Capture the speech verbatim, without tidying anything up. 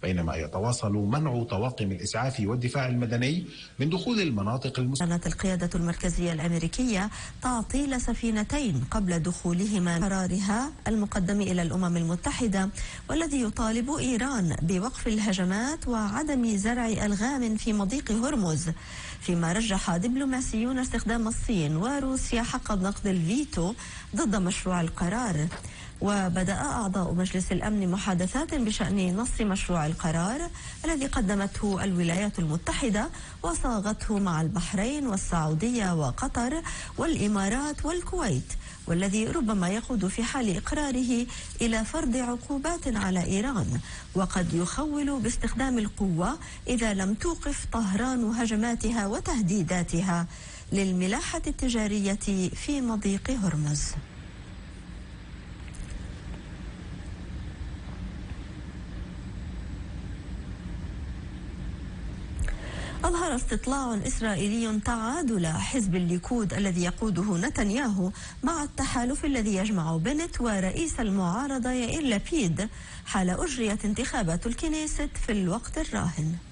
بينما يتواصل منع طواقم الإسعاف والدفاع المدني من دخول المناطق المستهدفة. كانت القيادة المركزية الأمريكية تعطيل سفينتين قبل دخولهما قرارها المقدم إلى الأمم المتحدة، والذي يطالب إيران بوقف الهجمات وعدم زرع ألغام في مضيق هرمز، فيما رجح دبلوماسيون استخدام الصين وروسيا حق نقض الفيتو ضد مشروع القرار. وبدأ أعضاء مجلس الأمن محادثات بشأن نص مشروع القرار الذي قدمته الولايات المتحدة وصاغته مع البحرين والسعودية وقطر والإمارات والكويت، والذي ربما يقود في حال إقراره إلى فرض عقوبات على إيران، وقد يخول باستخدام القوة إذا لم توقف طهران هجماتها وتهديداتها للملاحة التجارية في مضيق هرمز. أظهر استطلاع إسرائيلي تعادل حزب الليكود الذي يقوده نتنياهو مع التحالف الذي يجمع بنت ورئيس المعارضة يائير لبيد حال أجريت انتخابات الكنيست في الوقت الراهن.